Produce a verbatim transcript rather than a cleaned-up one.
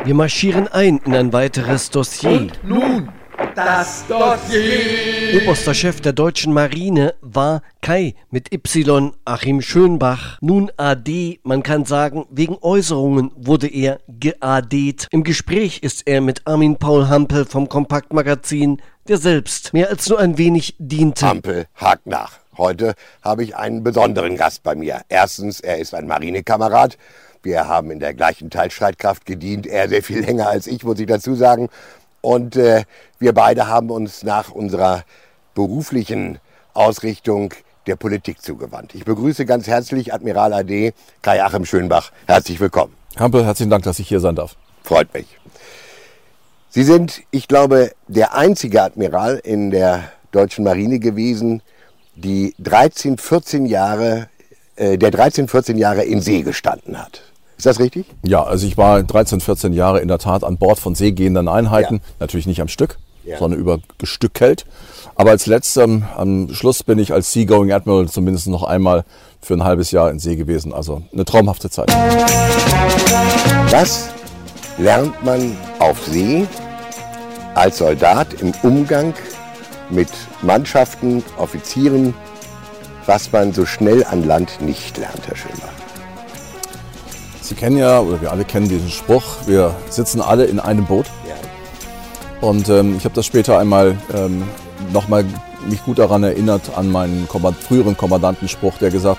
Wir marschieren ein in ein weiteres Dossier. Und nun das Dossier. Oberster Chef der deutschen Marine war Kai mit Y, Achim Schönbach. Nun A D, man kann sagen, wegen Äußerungen wurde er geadet. Im Gespräch ist er mit Armin Paul Hampel vom Kompaktmagazin, der selbst mehr als nur ein wenig diente. Hampel hakt nach. Heute habe ich einen besonderen Gast bei mir. Erstens, er ist ein Marinekamerad. Wir haben in der gleichen Teilstreitkraft gedient. Er sehr viel länger als ich, muss ich dazu sagen. Und äh, wir beide haben uns nach unserer beruflichen Ausrichtung der Politik zugewandt. Ich begrüße ganz herzlich Admiral A D Kai Achim Schönbach. Herzlich willkommen. Hampel, herzlichen Dank, dass ich hier sein darf. Freut mich. Sie sind, ich glaube, der einzige Admiral in der deutschen Marine gewesen, die dreizehn, vierzehn Jahre, äh, der dreizehn, vierzehn Jahre in See gestanden hat. Ist das richtig? Ja, also ich war dreizehn, vierzehn Jahre in der Tat an Bord von seegehenden Einheiten. Ja. Natürlich nicht am Stück, ja, sondern über gestückelt. Aber als letztem, am Schluss bin ich als Seagoing Admiral zumindest noch einmal für ein halbes Jahr in See gewesen. Also eine traumhafte Zeit. Was lernt man auf See als Soldat im Umgang mit Mannschaften, Offizieren, was man so schnell an Land nicht lernt, Herr Schönbach? Sie kennen ja, oder wir alle kennen diesen Spruch, wir sitzen alle in einem Boot. Ja. Und ähm, ich habe das später einmal ähm, nochmal mich gut daran erinnert, an meinen Kommand- früheren Kommandantenspruch, der gesagt